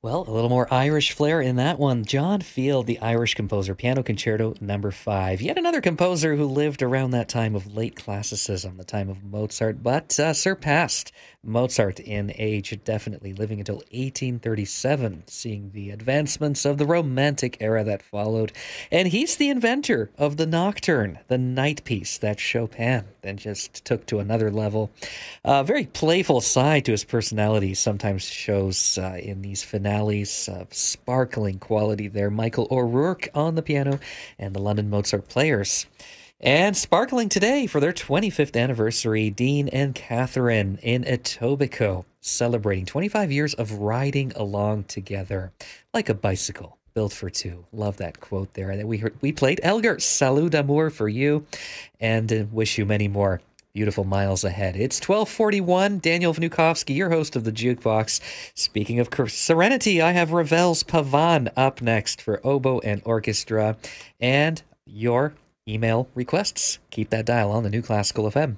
Well, a little more Irish flair in that one. John Field, the Irish composer, Piano Concerto Number 5. Yet another composer who lived around that time of late classicism, the time of Mozart, but surpassed Mozart in age, definitely living until 1837, seeing the advancements of the Romantic era that followed. And he's the inventor of the Nocturne, the night piece that Chopin then just took to another level. A very playful side to his personality sometimes shows in these finales of sparkling quality there. Michael O'Rourke on the piano and the London Mozart Players. And sparkling today for their 25th anniversary, Dean and Catherine in Etobicoke, celebrating 25 years of riding along together like a bicycle built for two. Love that quote there. And we played Elgar, Salut d'amour for you, and wish you many more beautiful miles ahead. It's 12:41. Daniel Vnukovsky, your host of the Jukebox. Speaking of serenity, I have Ravel's Pavan up next for oboe and orchestra. And your email requests. Keep that dial on the New Classical FM.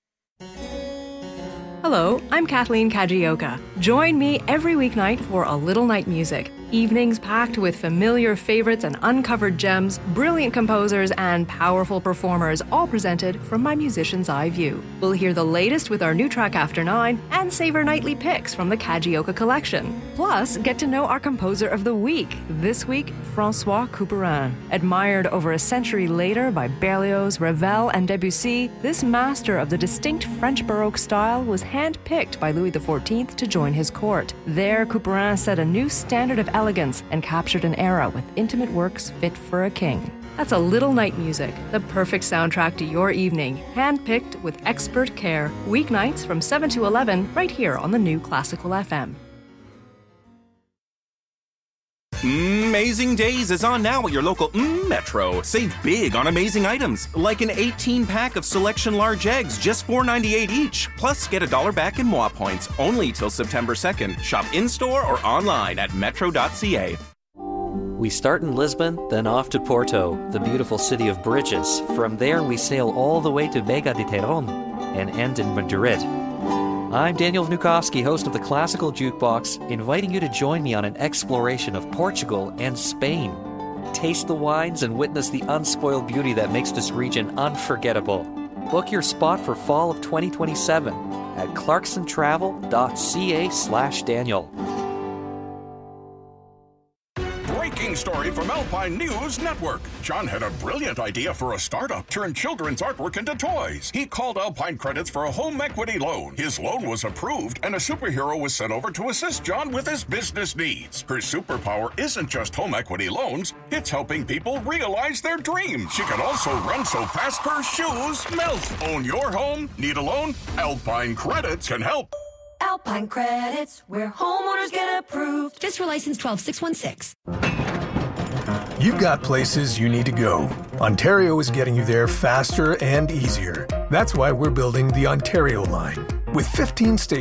Hello, I'm Kathleen Kajioka. Join me every weeknight for A Little Night Music. Evenings packed with familiar favorites and uncovered gems, brilliant composers, and powerful performers, all presented from my musician's eye view. We'll hear the latest with our new track After 9 and savor nightly picks from the Kajioka collection. Plus, get to know our composer of the week. This week, François Couperin. Admired over a century later by Berlioz, Ravel, and Debussy, this master of the distinct French Baroque style was hand-picked by Louis XIV to join his court. There, Couperin set a new standard of elegance and captured an era with intimate works fit for a king. That's A Little Night Music, the perfect soundtrack to your evening, hand-picked with expert care. Weeknights from 7 to 11, right here on the New Classical FM. Amazing Days is on now at your local Metro. Save big on amazing items, like an 18-pack of Selection large eggs, just $4.98 each. Plus, get $1 back in MOA points, only till September 2nd. Shop in-store or online at metro.ca. We start in Lisbon, then off to Porto, the beautiful city of bridges. From there, we sail all the way to Vega de Terón and end in Madrid. I'm Daniel Vnukovsky, host of the Classical Jukebox, inviting you to join me on an exploration of Portugal and Spain. Taste the wines and witness the unspoiled beauty that makes this region unforgettable. Book your spot for fall of 2027 at clarksontravel.ca/Daniel. Breaking story from Alpine News Network. John had a brilliant idea for a startup, turn children's artwork into toys. He called Alpine Credits for a home equity loan. His loan was approved, and a superhero was sent over to assist John with his business needs. Her superpower isn't just home equity loans, it's helping people realize their dreams. She can also run so fast her shoes melt. Own your home? Need a loan? Alpine Credits can help. Alpine Credits, where homeowners get approved. Just for license 12616. You've got places you need to go. Ontario is getting you there faster and easier. That's why we're building the Ontario line. With 15 stations